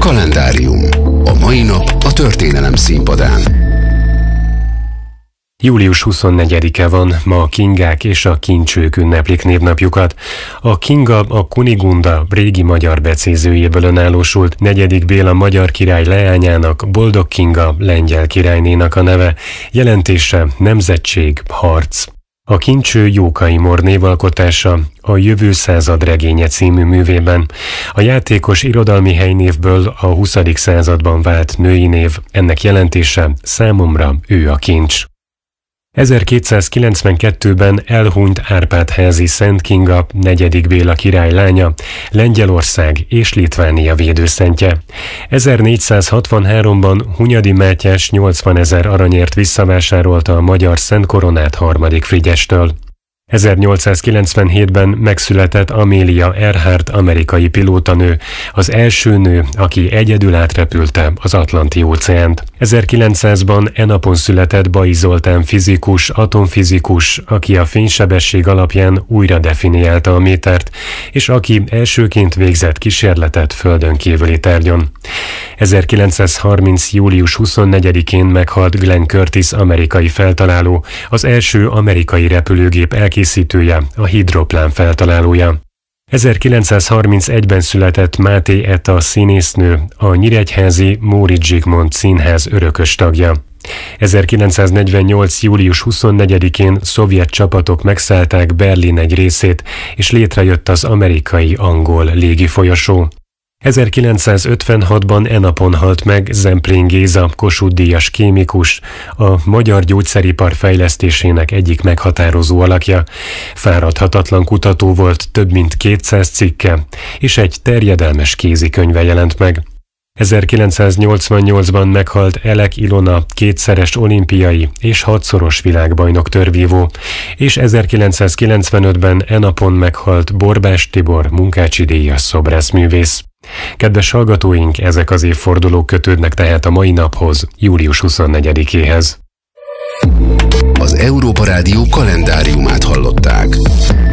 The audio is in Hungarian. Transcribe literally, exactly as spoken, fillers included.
Kalendárium. A mai nap a történelem színpadán. július huszonnegyedike van, ma a Kingák és a Kincsők ünneplik névnapjukat. A Kinga a Kunigunda régi magyar becézőjéből önállósult, negyedik Béla magyar király leányának, Boldog Kinga lengyel királynénak a neve, jelentése nemzetség, harc. A Kincső Jókai Mór névalkotása a Jövő század regénye című művében. A játékos irodalmi helynévből a huszadik században vált női név, ennek jelentése számomra ő a kincs. ezerkétszázkilencvenkettőben elhunyt Árpád-házi Szent Kinga, negyedik Béla király lánya, Lengyelország és Litvánia védőszentje. ezernégyszázhatvanháromban Hunyadi Mátyás nyolcvanezer aranyért visszavásárolta a magyar Szent Koronát harmadik Frigyestől. ezernyolcszázkilencvenhétben megszületett Amelia Earhart amerikai pilótanő, az első nő, aki egyedül átrepülte az Atlanti-óceánt. ezerkilencszázban e napon született Bai Zoltán fizikus, atomfizikus, aki a fénysebesség alapján újra definiálta a métert, és aki elsőként végzett kísérletet földön kívüli tárgyon. ezerkilencszázharminc. július huszonnegyedikén meghalt Glenn Curtiss amerikai feltaláló, az első amerikai repülőgép elkészítője, a hidroplán feltalálója. ezerkilencszázharmincegyben született Máté Eta színésznő, a nyíregyházi Móricz Zsigmond Színház örökös tagja. ezerkilencszáznegyvennyolc. július huszonnegyedikén szovjet csapatok megszállták Berlin egy részét, és létrejött az amerikai-angol légifolyosó. ezerkilencszázötvenhatban e napon halt meg Zemplén Géza, Kossuth-díjas kémikus, a magyar gyógyszeripar fejlesztésének egyik meghatározó alakja. Fáradhatatlan kutató volt, több mint kétszáz cikke, és egy terjedelmes kézikönyve jelent meg. ezerkilencszáznyolcvannyolcban meghalt Elek Ilona, kétszeres olimpiai és hatszoros világbajnok törvívó, és ezerkilencszázkilencvenötben e napon meghalt Borbás Tibor, munkácsi-díjas szobrászművész. Kedves hallgatóink, ezek az évfordulók kötődnek tehát a mai naphoz, július huszonnegyedikéhez. Az Európa Rádió kalendáriumát hallották.